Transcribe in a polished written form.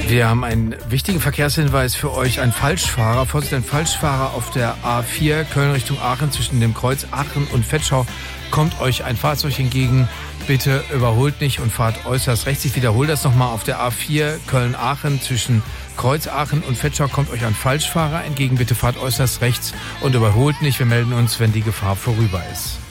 Wir haben einen wichtigen Verkehrshinweis für euch. Ein Falschfahrer, Vorsicht, ein Falschfahrer auf der A4 Köln Richtung Aachen zwischen dem Kreuz Aachen und Vetschau kommt euch ein Fahrzeug entgegen. Bitte überholt nicht und fahrt äußerst rechts. Ich wiederhole das nochmal. Auf der A4 Köln-Aachen zwischen Kreuz Aachen und Vetschau kommt euch ein Falschfahrer entgegen. Bitte fahrt äußerst rechts und überholt nicht. Wir melden uns, wenn die Gefahr vorüber ist.